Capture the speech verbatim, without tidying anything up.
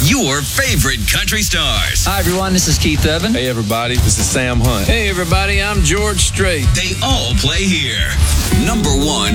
Your favorite country stars. Hi, everyone. This is Keith Urban. Hey, everybody. This is Sam Hunt. Hey, everybody. I'm George Strait. They all play here. Number one